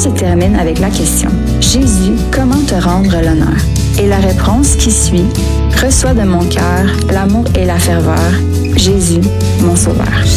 se termine avec la question « Jésus, comment te rendre l'honneur? » Et la réponse qui suit « Reçois de mon cœur l'amour et la ferveur, Jésus, mon sauveur. »